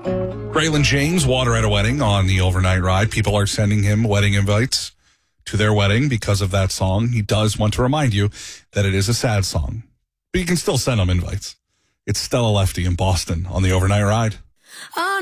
Braylon James, Water at a Wedding on the overnight ride. People are sending him wedding invites to their wedding because of that song. He does want to remind you that it is a sad song, but you can still send him invites. It's Stella Lefty in Boston on the overnight ride.